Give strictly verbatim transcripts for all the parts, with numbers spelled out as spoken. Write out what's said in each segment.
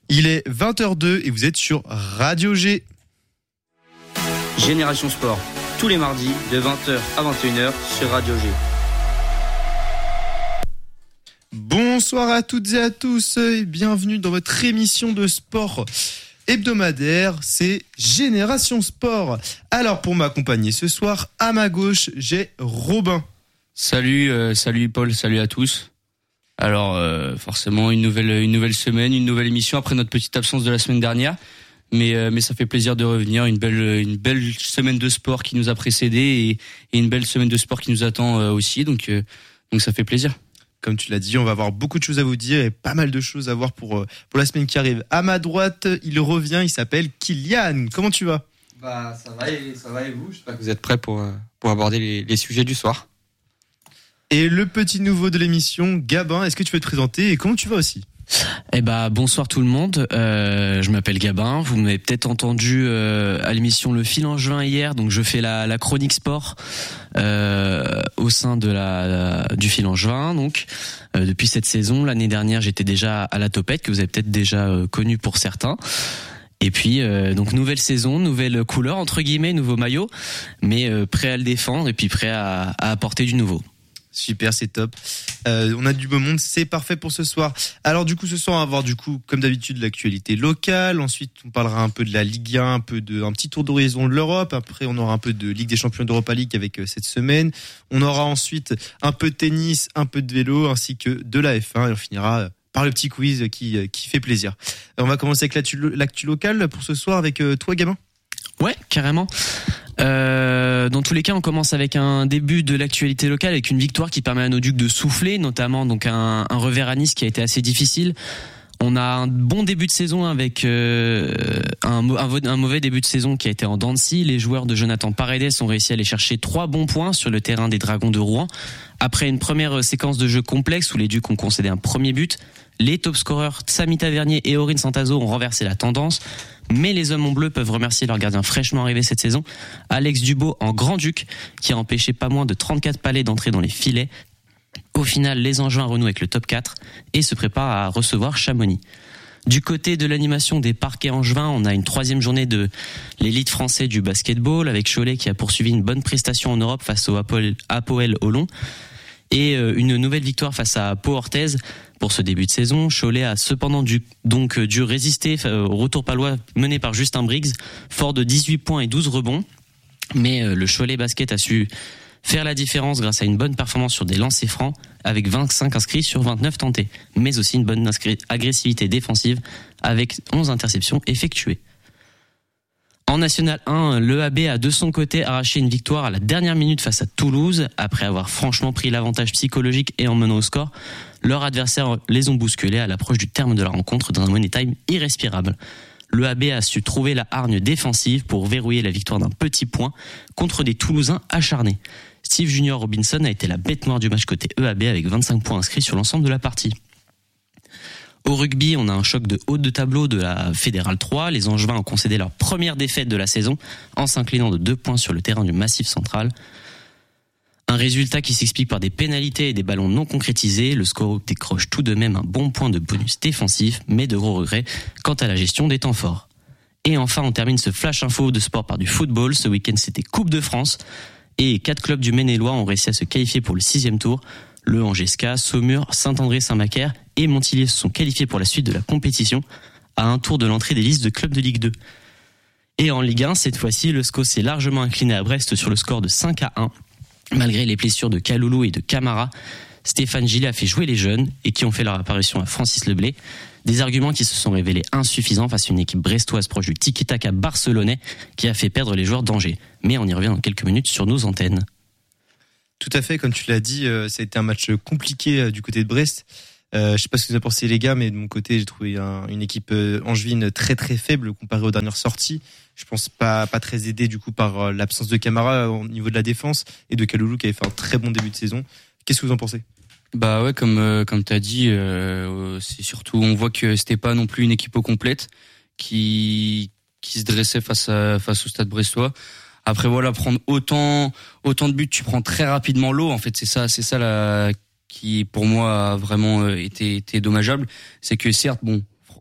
Il est vingt heures deux et vous êtes sur Radio G. Génération Sport, tous les mardis de vingt heures à vingt et une heures sur Radio G. Bonsoir à toutes et à tous et bienvenue dans votre émission de sport hebdomadaire, c'est Génération Sport. Alors pour m'accompagner ce soir, à ma gauche, j'ai Robin. Salut, euh, salut Paul, salut à tous. Alors euh, forcément une nouvelle une nouvelle semaine, une nouvelle émission après notre petite absence de la semaine dernière, mais euh, mais ça fait plaisir de revenir, une belle une belle semaine de sport qui nous a précédé et, et une belle semaine de sport qui nous attend euh, aussi, donc euh, donc ça fait plaisir. Comme tu l'as dit, on va avoir beaucoup de choses à vous dire et pas mal de choses à voir pour pour la semaine qui arrive. À ma droite, il revient, il s'appelle Kylian. Comment tu vas ? Bah ça va et ça va et vous ? J'espère que vous êtes prêts pour pour aborder les, les sujets du soir. Et le petit nouveau de l'émission, Gabin, est-ce que tu peux te présenter et comment tu vas aussi ? Eh ben bonsoir tout le monde. Euh, je m'appelle Gabin. Vous m'avez peut-être entendu euh, à l'émission Le Fil Angevin hier. Donc je fais la, la chronique sport euh, au sein de la, la du Fil Angevin. Donc euh, depuis cette saison, l'année dernière, j'étais déjà à la Topette que vous avez peut-être déjà euh, connu pour certains. Et puis euh, donc nouvelle saison, nouvelle couleur entre guillemets, nouveau maillot, mais euh, prêt à le défendre et puis prêt à, à apporter du nouveau. Super, c'est top. Euh, on a du beau monde, c'est parfait pour ce soir. Alors du coup, ce soir, on va avoir du coup, comme d'habitude, l'actualité locale. Ensuite, on parlera un peu de la Ligue un, un peu de un petit tour d'horizon de l'Europe. Après, on aura un peu de Ligue des Champions d'Europa League avec euh, cette semaine. On aura ensuite un peu de tennis, un peu de vélo, ainsi que de la F un. Et on finira euh, par le petit quiz qui euh, qui fait plaisir. Alors, on va commencer avec l'actu, l'actu locale pour ce soir avec euh, toi, Gabin. Ouais, carrément. Euh, dans tous les cas, on commence avec un début de l'actualité locale avec une victoire qui permet à nos Ducs de souffler, notamment donc un, un revers à Nice qui a été assez difficile. On a un bon début de saison avec euh, un, un, un mauvais début de saison qui a été en dents de scie. Les joueurs de Jonathan Paredes ont réussi à aller chercher trois bons points sur le terrain des Dragons de Rouen. Après une première séquence de jeu complexe où les Ducs ont concédé un premier but, les top scoreurs Samy Tavernier et Aurine Santazo ont renversé la tendance. Mais les hommes en bleu peuvent remercier leur gardien fraîchement arrivé cette saison, Alex Dubo en Grand-Duc, qui a empêché pas moins de trente-quatre palets d'entrer dans les filets. Au final, les Angevins renouent avec le top quatre et se préparent à recevoir Chamonix. Du côté de l'animation des parquets angevins, on a une troisième journée de l'élite français du basketball avec Cholet qui a poursuivi une bonne prestation en Europe face au Apoel Holon. Et une nouvelle victoire face à Pau Orthez pour ce début de saison. Cholet a cependant dû, donc dû résister au retour palois mené par Justin Briggs, fort de dix-huit points et douze rebonds. Mais le Cholet Basket a su faire la différence grâce à une bonne performance sur des lancers francs avec vingt-cinq inscrits sur vingt-neuf tentés, mais aussi une bonne agressivité défensive avec onze interceptions effectuées. En National un, l'E A B a de son côté arraché une victoire à la dernière minute face à Toulouse. Après avoir franchement pris l'avantage psychologique et en menant au score, leurs adversaires les ont bousculés à l'approche du terme de la rencontre dans un money time irrespirable. L'E A B a su trouver la hargne défensive pour verrouiller la victoire d'un petit point contre des Toulousains acharnés. Steve Junior Robinson a été la bête noire du match côté E A B avec vingt-cinq points inscrits sur l'ensemble de la partie. Au rugby, on a un choc de haut de tableau de la Fédérale trois. Les Angevins ont concédé leur première défaite de la saison en s'inclinant de deux points sur le terrain du Massif Central. Un résultat qui s'explique par des pénalités et des ballons non concrétisés. Le score décroche tout de même un bon point de bonus défensif, mais de gros regrets quant à la gestion des temps forts. Et enfin, on termine ce flash info de sport par du football. Ce week-end, c'était Coupe de France. Et quatre clubs du Maine-et-Loire ont réussi à se qualifier pour le sixième tour. Le Angesca, Saumur, Saint-André-Saint-Macaire et Montillier se sont qualifiés pour la suite de la compétition à un tour de l'entrée des listes de clubs de Ligue deux. Et en Ligue un, cette fois-ci, le S C O s'est largement incliné à Brest sur le score de cinq à un. Malgré les blessures de Kaloulou et de Camara, Stéphane Gillet a fait jouer les jeunes et qui ont fait leur apparition à Francis Leblay. Des arguments qui se sont révélés insuffisants face à une équipe brestoise proche du tiki-taka barcelonais qui a fait perdre les joueurs d'Angers. Mais on y revient dans quelques minutes sur nos antennes. Tout à fait, comme tu l'as dit, euh, ça a été un match compliqué euh, du côté de Brest. Euh, je sais pas ce que vous en pensez les gars, mais de mon côté, j'ai trouvé un, une équipe euh, angevine très très faible comparée aux dernières sorties. Je pense pas pas très aidée du coup par euh, l'absence de Camara au niveau de la défense et de Kaloulou qui avait fait un très bon début de saison. Qu'est-ce que vous en pensez ? Bah ouais, comme euh, comme t'as dit, euh, c'est surtout on voit que c'était pas non plus une équipe au complète qui qui se dressait face à face au Stade Brestois. Après voilà, prendre autant autant de buts, tu prends très rapidement l'eau. En fait, c'est ça, c'est ça la qui pour moi a vraiment été été dommageable. C'est que certes, bon,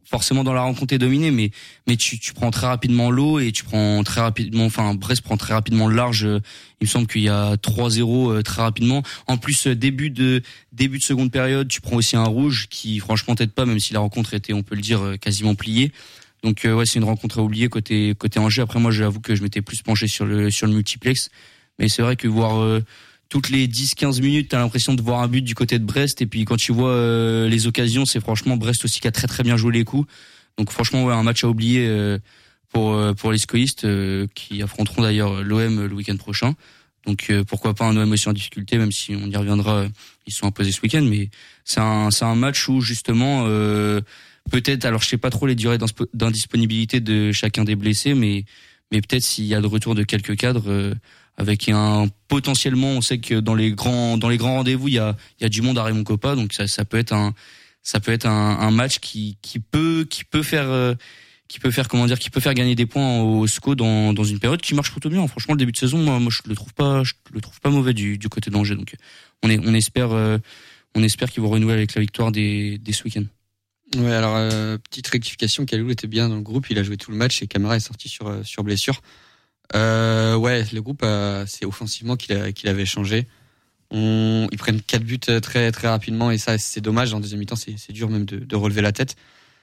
forcément dans la rencontre t'es dominé, mais mais tu tu prends très rapidement l'eau et tu prends très rapidement, enfin Brest prend très rapidement le large. Il me semble qu'il y a trois zéro très rapidement. En plus début de début de seconde période, tu prends aussi un rouge qui franchement t'aide pas, même si la rencontre était, on peut le dire, quasiment pliée. Donc euh, ouais, c'est une rencontre à oublier côté côté Angers. Après moi, j'avoue que je m'étais plus penché sur le sur le multiplex, mais c'est vrai que voir euh, toutes les dix quinze minutes, t'as l'impression de voir un but du côté de Brest, et puis quand tu vois euh, les occasions, c'est franchement Brest aussi qui a très très bien joué les coups. Donc franchement, ouais, un match à oublier euh, pour euh, pour les scoïstes euh, qui affronteront d'ailleurs l'O M le week-end prochain. Donc euh, pourquoi pas un O M aussi en difficulté, même si on y reviendra, ils sont imposés ce week-end, mais c'est un c'est un match où justement euh, peut-être, alors je sais pas trop les durées d'indisponibilité de chacun des blessés, mais mais peut-être s'il y a le retour de quelques cadres, euh, avec un potentiellement, on sait que dans les grands dans les grands rendez-vous, il y a il y a du monde à Raymond Kopa, donc ça ça peut être un ça peut être un, un match qui qui peut qui peut faire euh, qui peut faire comment dire qui peut faire gagner des points au S C O dans dans une période qui marche plutôt bien. Franchement, le début de saison, moi, moi je le trouve pas je le trouve pas mauvais du du côté d'Angers, donc on est on espère euh, on espère qu'ils vont renouer avec la victoire des des ce week-end. Ouais, alors euh, petite rectification, Kalou était bien dans le groupe, il a joué tout le match et Camara est sorti sur euh, sur blessure. Euh, ouais, le groupe euh, c'est offensivement qu'il a, qu'il avait changé. On, ils prennent quatre buts très très rapidement et ça c'est dommage. En deuxième mi-temps, c'est c'est dur même de, de relever la tête.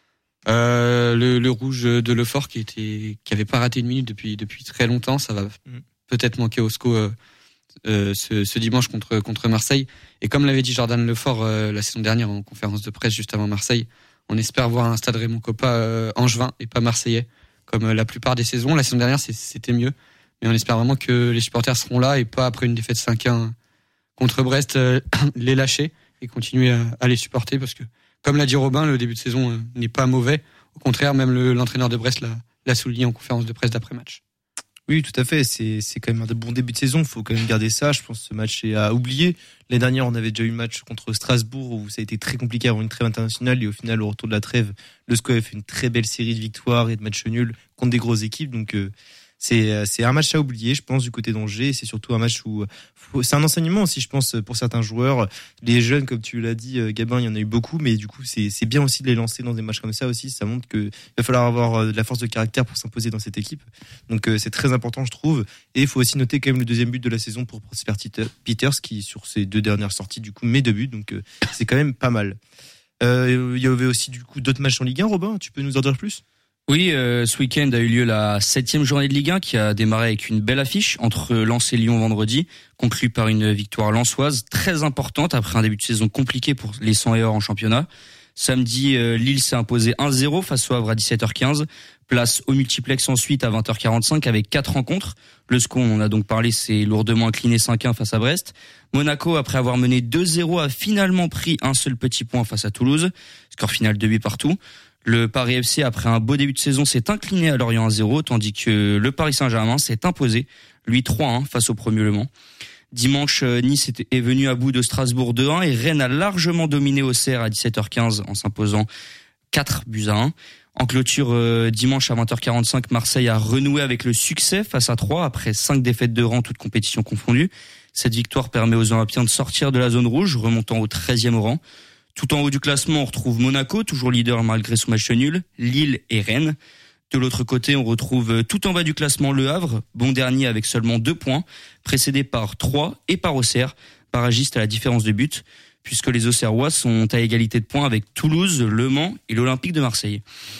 Euh, le, le rouge de Lefort qui était qui avait pas raté une minute depuis depuis très longtemps, ça va mmh. peut-être manquer au S C O euh, euh, ce, ce dimanche contre contre Marseille. Et comme l'avait dit Jordan Lefort euh, la saison dernière en conférence de presse juste avant Marseille, on espère voir un stade Raymond Kopa euh, angevin et pas marseillais, comme euh, la plupart des saisons. La saison dernière, c'est, c'était mieux. Mais on espère vraiment que les supporters seront là et pas après une défaite cinq un contre Brest, euh, les lâcher et continuer à, à les supporter. Parce que, comme l'a dit Robin, le début de saison euh, n'est pas mauvais. Au contraire, même le, l'entraîneur de Brest l'a, l'a souligné en conférence de presse d'après-match. Oui, tout à fait. C'est, c'est quand même un bon début de saison. Il faut quand même garder ça. Je pense que ce match est à oublier. L'année dernière, on avait déjà eu un match contre Strasbourg où ça a été très compliqué avant une trêve internationale. Et au final, au retour de la trêve, le S C O a fait une très belle série de victoires et de matchs nuls contre des grosses équipes. Donc, euh, c'est, c'est un match à oublier, je pense, du côté d'Angers. C'est surtout un match où faut, c'est un enseignement aussi, je pense, pour certains joueurs. Les jeunes, comme tu l'as dit, Gabin, il y en a eu beaucoup. Mais du coup, c'est, c'est bien aussi de les lancer dans des matchs comme ça aussi. Ça montre qu'il va falloir avoir de la force de caractère pour s'imposer dans cette équipe. Donc, euh, c'est très important, je trouve. Et il faut aussi noter quand même le deuxième but de la saison pour Prosper Peters, qui, sur ses deux dernières sorties, du coup, met deux buts. Donc, euh, c'est quand même pas mal. Euh, il y avait aussi, du coup, d'autres matchs en Ligue un. Robin, tu peux nous en dire plus ? Oui, euh, ce week-end a eu lieu la septième journée de Ligue un qui a démarré avec une belle affiche entre Lens et Lyon vendredi, conclue par une victoire lensoise très importante après un début de saison compliqué pour les cent et or en championnat. Samedi, euh, Lille s'est imposé un zéro face au Havre à dix-sept heures quinze. Place au multiplex ensuite à vingt heures quarante-cinq avec quatre rencontres. Le S C O, on en a donc parlé, s'est lourdement incliné cinq un face à Brest. Monaco, après avoir mené deux zéro, a finalement pris un seul petit point face à Toulouse. Score final deux buts partout. Le Paris F C, après un beau début de saison, s'est incliné à Lorient un zéro, tandis que le Paris Saint-Germain s'est imposé, lui trois un, face au premier Le Mans. Dimanche, Nice est venu à bout de Strasbourg deux un et Rennes a largement dominé Auxerre à dix-sept heures quinze en s'imposant quatre buts à un. En clôture, euh, dimanche à vingt heures quarante-cinq, Marseille a renoué avec le succès face à Troyes après cinq défaites de rang, toutes compétitions confondues. Cette victoire permet aux Olympiens de sortir de la zone rouge, remontant au treizième rang. Tout en haut du classement, on retrouve Monaco, toujours leader malgré son match nul, Lille et Rennes. De l'autre côté, on retrouve tout en bas du classement Le Havre, bon dernier avec seulement deux points, précédé par Troyes et par Auxerre, barragiste à la différence de but, puisque les Auxerrois sont à égalité de points avec Toulouse, Le Mans et l'Olympique de Marseille.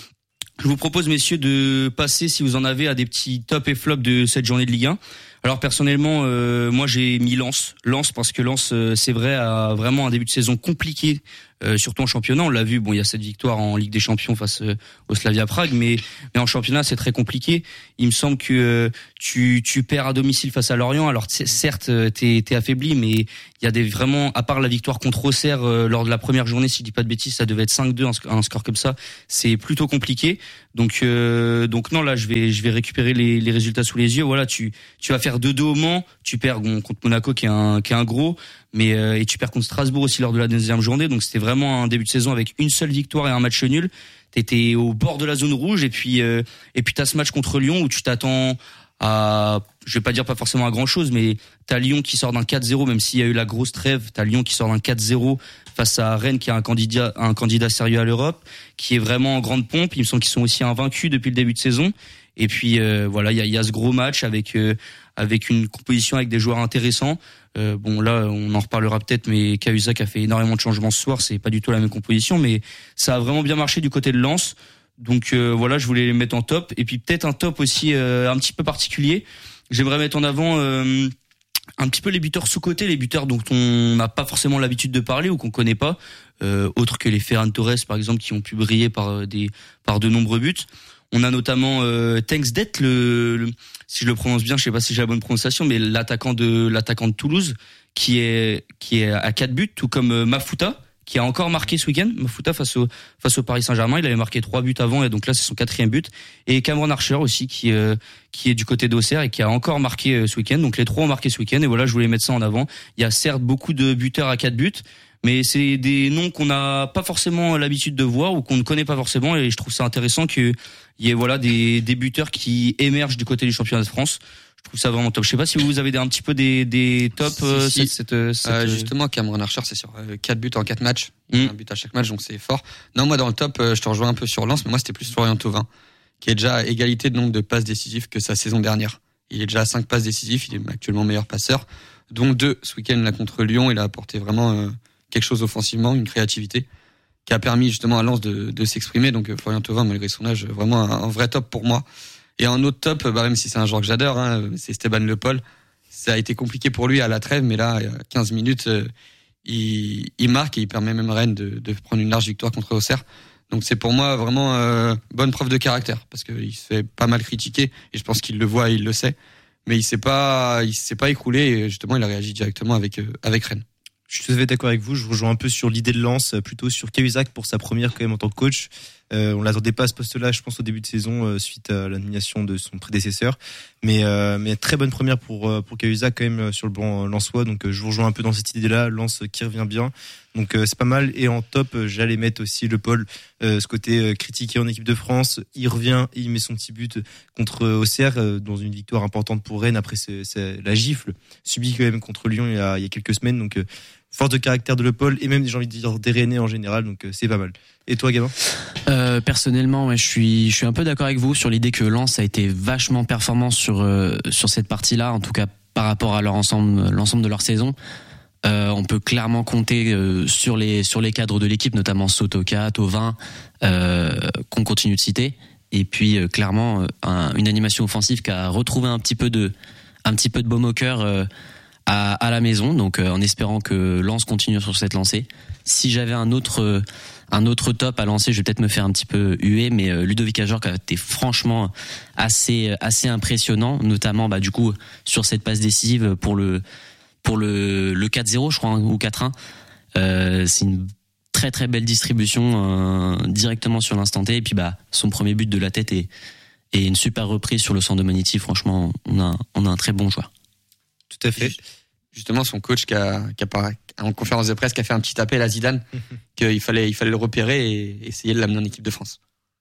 Je vous propose, messieurs, de passer, si vous en avez, à des petits tops et flops de cette journée de Ligue un. Alors personnellement, euh, moi j'ai mis Lens, Lens parce que Lens, euh, c'est vrai, a vraiment un début de saison compliqué, euh, surtout en championnat. On l'a vu, bon, il y a cette victoire en Ligue des Champions face euh, au Slavia Prague, mais mais en championnat c'est très compliqué. Il me semble que euh, tu tu perds à domicile face à Lorient. Alors certes, t'es t'es affaibli, mais il y a des vraiment, à part la victoire contre Auxerre euh, lors de la première journée, si je dis pas de bêtises, ça devait être cinq deux, un, un score comme ça. C'est plutôt compliqué. Donc euh, donc non, là je vais je vais récupérer les les résultats sous les yeux. Voilà, tu tu vas faire deux deux au Mans, tu perds bon, contre Monaco qui est un qui est un gros, mais euh, et tu perds contre Strasbourg aussi lors de la deuxième journée. Donc c'était vraiment un début de saison avec une seule victoire et un match nul. T'étais au bord de la zone rouge et puis euh, et puis t'as ce match contre Lyon où tu t'attends à, je vais pas dire pas forcément à grand chose, mais t'as Lyon qui sort d'un quatre zéro, même s'il y a eu la grosse trêve, t'as Lyon qui sort d'un quatre zéro face à Rennes, qui est un candidat, un candidat sérieux à l'Europe, qui est vraiment en grande pompe. Il me semble qu'ils sont aussi invaincus depuis le début de saison. Et puis euh, voilà, il y a, y a ce gros match avec euh, avec une composition avec des joueurs intéressants. Euh, bon là, on en reparlera peut-être, mais Cahuzac a fait énormément de changements ce soir. C'est pas du tout la même composition, mais ça a vraiment bien marché du côté de Lens. Donc euh, voilà, je voulais les mettre en top. Et puis peut-être un top aussi euh, un petit peu particulier. J'aimerais mettre en avant euh, un petit peu les buteurs sous-cotés, les buteurs dont on n'a pas forcément l'habitude de parler ou qu'on connaît pas, euh, autres que les Ferran Torres par exemple, qui ont pu briller par des par de nombreux buts. On a notamment euh, Tengsdet, le, le si je le prononce bien, je sais pas si j'ai la bonne prononciation, mais l'attaquant de l'attaquant de Toulouse, qui est qui est à quatre buts, tout comme euh, Mafuta, qui a encore marqué ce week-end. Mafuta face au face au Paris Saint-Germain, il avait marqué trois buts avant, et donc là c'est son quatrième but. Et Cameron Archer aussi, qui euh, qui est du côté d'Auxerre et qui a encore marqué euh, ce week-end. Donc les trois ont marqué ce week-end, et voilà, je voulais mettre ça en avant. Il y a certes beaucoup de buteurs à quatre buts, mais c'est des noms qu'on n'a pas forcément l'habitude de voir ou qu'on ne connaît pas forcément, et je trouve ça intéressant qu'il y ait voilà des, des buteurs qui émergent du côté du championnat de France. Je trouve ça vraiment top. Je sais pas si vous avez des, un petit peu des, des tops si, euh, si. cette, cette, cette... Euh, justement, Cameron Archer, c'est sur euh, quatre buts en quatre matchs. Il y a Mm. un but à chaque match, donc c'est fort. Non, moi dans le top, euh, je te rejoins un peu sur Lens, mais moi c'était plus Florian Thauvin, qui est déjà à égalité de nombre de passes décisives que sa saison dernière. Il est déjà à cinq passes décisives, il est actuellement meilleur passeur, dont deux ce week-end là contre Lyon. Il a apporté vraiment euh, quelque chose offensivement, une créativité qui a permis justement à Lens de, de s'exprimer. Donc euh, Florian Thauvin, malgré son âge, vraiment un, un vrai top pour moi. Et un autre top, bah, même si c'est un joueur que j'adore, hein, c'est Stéban Le Paul. Ça a été compliqué pour lui à la trêve, mais là, il y a quinze minutes, euh, il, il marque et il permet même à Rennes de, de prendre une large victoire contre Auxerre. Donc c'est pour moi vraiment euh, bonne preuve de caractère, parce qu'il se fait pas mal critiquer, et je pense qu'il le voit et il le sait. Mais il s'est pas, il s'est pas écroulé, et justement, il a réagi directement avec, euh, avec Rennes. Je suis tout à fait d'accord avec vous. Je rejoins un peu sur l'idée de Lens, plutôt sur Cahuzac pour sa première quand même en tant que coach. Euh, on l'attendait pas à ce poste-là, je pense, au début de saison euh, suite à la nomination de son prédécesseur. Mais euh, mais très bonne première pour euh, pour Cahuzac quand même euh, sur le banc lensois. Donc euh, je vous rejoins un peu dans cette idée-là. Lens euh, qui revient bien. Donc euh, c'est pas mal. Et en top, euh, j'allais mettre aussi Le Paul, euh, ce côté euh, critiqué en équipe de France. Il revient, et il met son petit but contre euh, Auxerre euh, dans une victoire importante pour Rennes après c'est, c'est la gifle subie quand même contre Lyon il y a il y a quelques semaines. Donc euh, force de caractère de Le Paul, et même j'ai envie de dire des Rennais en général, donc euh, c'est pas mal. Et toi, Gabin? Euh, personnellement, ouais, je suis, je suis un peu d'accord avec vous sur l'idée que Lens a été vachement performant sur euh, sur cette partie-là, en tout cas par rapport à leur ensemble, l'ensemble de leur saison. Euh, on peut clairement compter euh, sur les sur les cadres de l'équipe, notamment Sotoka, Thauvin, euh, qu'on continue de citer. Et puis euh, clairement euh, un, une animation offensive qui a retrouvé un petit peu de un petit peu de baume au cœur euh, à, à la maison. Donc euh, en espérant que Lens continue sur cette lancée. Si j'avais un autre euh, un autre top à lancer, je vais peut-être me faire un petit peu huer, mais euh, Ludovic Ajorc a été franchement assez assez impressionnant, notamment bah du coup sur cette passe décisive pour le pour le le quatre zéro, je crois, ou quatre un. Euh, c'est une très très belle distribution euh, directement sur l'instant T, et puis bah son premier but de la tête et et une super reprise sur le centre de Magniti. Franchement, on a on a un très bon joueur. Tout à fait. Justement, son coach qui a, qui a en conférence de presse qui a fait un petit appel à Zidane qu'il fallait il fallait le repérer et essayer de l'amener en équipe de France.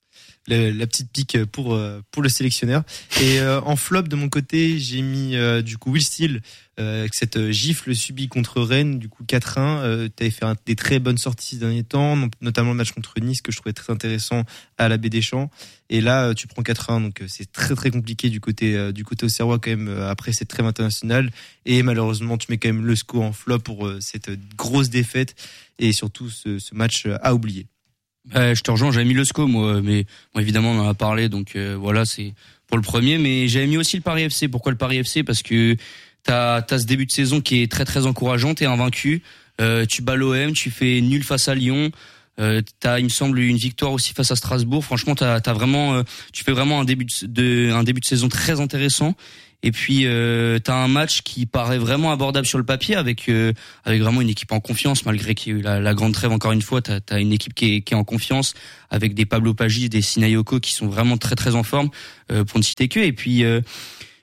La, la petite pique pour pour le sélectionneur. Et euh, en flop de mon côté, j'ai mis euh, du coup Will Steele euh, avec cette gifle subie contre Rennes, du coup quatre un. Euh, tu avais fait un, des très bonnes sorties ces derniers temps, notamment le match contre Nice que je trouvais très intéressant à la Baie des Champs. Et là, tu prends quatre un, donc c'est très très compliqué du côté euh, du côté auxerrois quand même euh, après cette trêve internationale. Et malheureusement, tu mets quand même le S C O en flop pour euh, cette grosse défaite et surtout ce, ce match à oublier. Euh, je te rejoins, j'avais mis le S C O moi, mais bon, évidemment on en a parlé, donc euh, voilà, c'est pour le premier. Mais j'avais mis aussi le Paris F C. Pourquoi le Paris F C? Parce que t'as t'as ce début de saison qui est très très encourageant. T'es invaincu, euh, tu bats l'O M, tu fais nul face à Lyon. Euh, t'as, il me semble, une victoire aussi face à Strasbourg. Franchement, t'as t'as vraiment, euh, tu fais vraiment un début de, de un début de saison très intéressant. Et puis euh, t'as un match qui paraît vraiment abordable sur le papier, avec euh, avec vraiment une équipe en confiance, malgré qu'il y a eu la, la grande trêve. Encore une fois, t'as t'as une équipe qui est qui est en confiance, avec des Pablo Pagis, des Sinayoko qui sont vraiment très très en forme, euh, pour ne citer que. Et puis euh,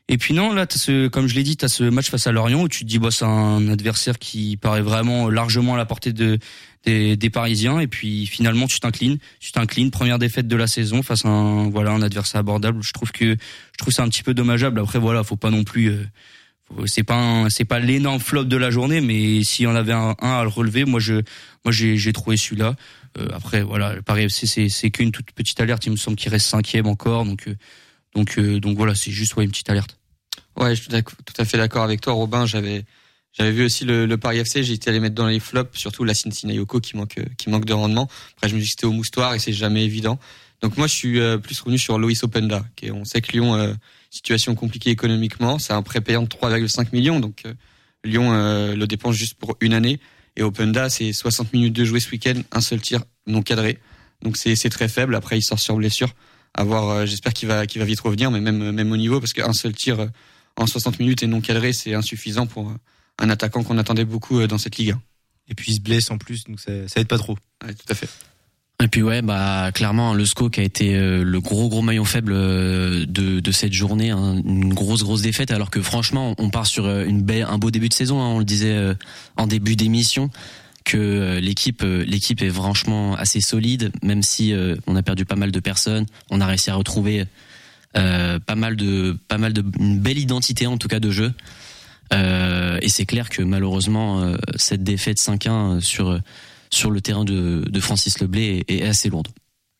Et puis non, là, t'as ce, comme je l'ai dit, t'as ce match face à Lorient où tu te dis, bah, c'est un adversaire qui paraît vraiment largement à la portée de, des, des Parisiens. Et puis finalement, tu t'inclines, tu t'inclines. Première défaite de la saison face à un, voilà, un adversaire abordable. Je trouve que, je trouve ça un petit peu dommageable. Après, voilà, faut pas non plus, euh, faut, c'est pas, un, c'est pas l'énorme flop de la journée, mais s'il y en avait un, un à le relever, moi, je, moi, j'ai, j'ai trouvé celui-là. Euh, après, voilà, le Paris F C, c'est, c'est qu'une toute petite alerte. Il me semble qu'il reste cinquième encore, donc, euh, donc, euh, donc voilà, c'est juste ouais, une petite alerte. Ouais, je suis tout à fait d'accord avec toi, Robin. J'avais, j'avais vu aussi le, le Paris F C. J'ai été allé mettre dans les flops, surtout la Sinayoko qui manque, qui manque de rendement. Après, je me dis que c'était au moustoir et c'est jamais évident. Donc moi, je suis euh, plus revenu sur Loïs Openda, qui est, on sait que Lyon, euh, situation compliquée économiquement, c'est un prêt payant de trois virgule cinq millions. Donc euh, Lyon euh, le dépense juste pour une année. Et Openda, c'est soixante minutes de jouer ce week-end, un seul tir non cadré. Donc c'est, c'est très faible. Après, il sort sur blessure. À voir, euh, j'espère qu'il va, qu'il va vite revenir, mais même, même au niveau, parce qu'un seul tir euh, en soixante minutes et non cadré, c'est insuffisant pour un attaquant qu'on attendait beaucoup dans cette Ligue un. Et puis il se blesse en plus, donc ça, ça aide pas trop. Ouais, tout à fait. Et puis ouais, bah clairement le S C O qui a été euh, le gros gros maillon faible euh, de de cette journée, hein, une grosse grosse défaite, alors que franchement on part sur une belle, un beau début de saison, hein, on le disait euh, en début d'émission, que euh, l'équipe euh, l'équipe est franchement assez solide, même si euh, on a perdu pas mal de personnes, on a réussi à retrouver Euh, pas mal de pas mal de une belle identité en tout cas de jeu, euh, et c'est clair que malheureusement euh, cette défaite cinq un sur sur le terrain de de Francis Leblay est, est assez lourde.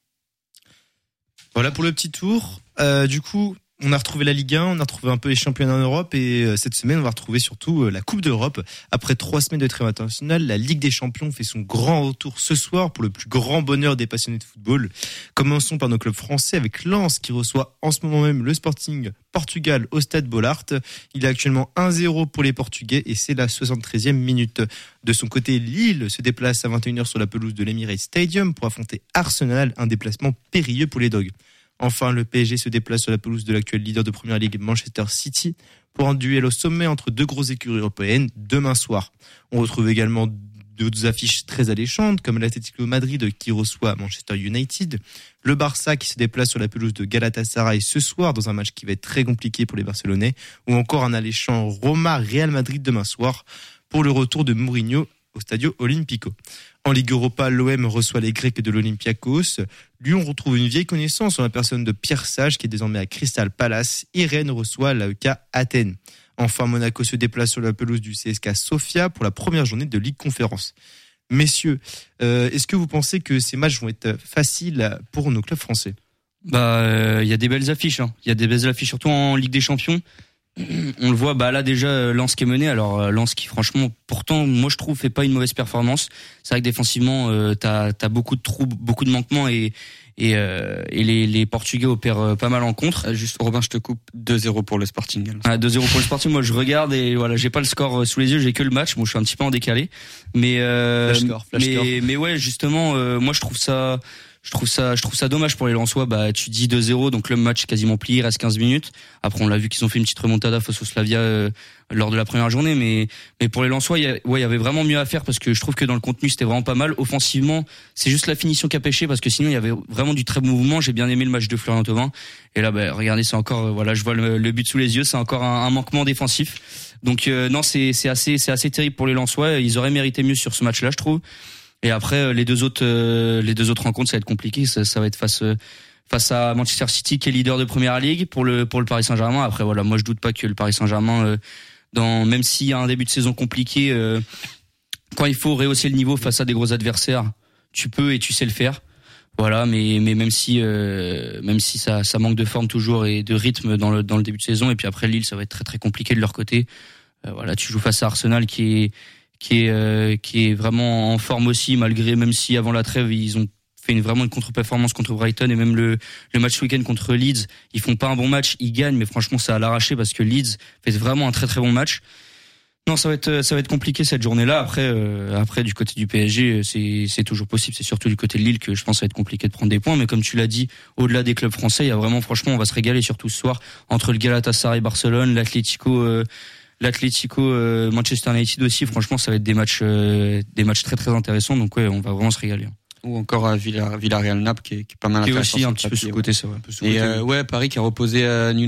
Voilà pour le petit tour. Euh, du coup, on a retrouvé la Ligue un, on a retrouvé un peu les championnats en Europe, et euh, cette semaine on va retrouver surtout euh, la Coupe d'Europe. Après trois semaines de trêve internationale, la Ligue des Champions fait son grand retour ce soir pour le plus grand bonheur des passionnés de football. Commençons par nos clubs français avec Lens qui reçoit en ce moment même le Sporting Portugal au stade Bollaert. Il est actuellement un zéro pour les Portugais et c'est la soixante-treizième minute. De son côté, Lille se déplace à vingt et une heures sur la pelouse de l'Emirates Stadium pour affronter Arsenal, un déplacement périlleux pour les Dogs. Enfin, le P S G se déplace sur la pelouse de l'actuel leader de Première Ligue, Manchester City, pour un duel au sommet entre deux grosses écuries européennes demain soir. On retrouve également d'autres affiches très alléchantes, comme l'Atlético Madrid qui reçoit Manchester United, le Barça qui se déplace sur la pelouse de Galatasaray ce soir dans un match qui va être très compliqué pour les Barcelonais, ou encore un alléchant Roma-Real Madrid demain soir pour le retour de Mourinho au Stadio Olimpico. En Ligue Europa, l'O M reçoit les Grecs de l'Olympiakos. Lyon retrouve une vieille connaissance en la personne de Pierre Sage qui est désormais à Crystal Palace. Et Rennes reçoit l'A E K Athènes. Enfin, Monaco se déplace sur la pelouse du C S K Sofia pour la première journée de Ligue Conférence. Messieurs, euh, est-ce que vous pensez que ces matchs vont être faciles pour nos clubs français ? Bah, il euh, y a des belles affiches. Il hein. y a des belles affiches, surtout en Ligue des Champions. On le voit, bah là déjà Lens qui est mené. Alors Lens qui franchement, pourtant moi je trouve fait pas une mauvaise performance. C'est vrai que défensivement euh, t'as t'as beaucoup de trous, beaucoup de manquements et et euh, et les les Portugais opèrent euh, pas mal en contre. Euh, juste Robin, je te coupe, deux zéro pour le Sporting. Ah, deux zéro pour le Sporting. Moi je regarde et voilà, j'ai pas le score sous les yeux, j'ai que le match. Moi je suis un petit peu en décalé. Mais euh, flash score, flash mais score. mais ouais, justement euh, moi je trouve ça Je trouve ça, je trouve ça dommage pour les Lensois. Bah, tu dis deux zéro, donc le match est quasiment plié, il reste quinze minutes. Après, on l'a vu qu'ils ont fait une petite remontada face au Slavia euh, lors de la première journée, mais mais pour les Lensois, il y a, ouais, il y avait vraiment mieux à faire parce que je trouve que dans le contenu c'était vraiment pas mal. Offensivement, c'est juste la finition qui a pêché parce que sinon il y avait vraiment du très bon mouvement. J'ai bien aimé le match de Florian Thauvin. Et là, bah, regardez, c'est encore, euh, voilà, je vois le, le but sous les yeux, c'est encore un, un manquement défensif. Donc euh, non, c'est c'est assez, c'est assez terrible pour les Lensois. Ils auraient mérité mieux sur ce match-là, je trouve. Et après les deux autres euh, les deux autres rencontres ça va être compliqué, ça, ça va être face euh, face à Manchester City qui est leader de Première Ligue pour le pour le Paris Saint-Germain. Après voilà, moi je doute pas que le Paris Saint-Germain euh, dans même s'il y a un début de saison compliqué euh, quand il faut rehausser le niveau face à des gros adversaires, tu peux et tu sais le faire. Voilà, mais mais même si euh, même si ça ça manque de forme toujours et de rythme dans le dans le début de saison et puis après Lille, ça va être très très compliqué de leur côté. Euh, voilà, tu joues face à Arsenal qui est qui est euh, qui est vraiment en forme aussi, malgré, même si avant la trêve ils ont fait une, vraiment une contre-performance contre Brighton, et même le le match week-end contre Leeds, ils font pas un bon match, ils gagnent, mais franchement c'est à l'arraché parce que Leeds fait vraiment un très très bon match. Non, ça va être ça va être compliqué cette journée-là. Après euh, après du côté du P S G, c'est c'est toujours possible, c'est surtout du côté de Lille que je pense que ça va être compliqué de prendre des points, mais comme tu l'as dit, au-delà des clubs français, il y a vraiment, franchement, on va se régaler surtout ce soir entre le Galatasaray Barcelone, l'Atlético euh, l'Atlético euh, Manchester United aussi. Franchement, ça va être des matchs euh, des matchs très très intéressants, donc ouais, on va vraiment se régaler. Ou encore à Villarreal Naples qui est, qui est pas mal qui est intéressant, aussi un petit peu sous-côté, c'est vrai, un peu sous-côté. Et euh, ouais, Paris qui a reposé euh,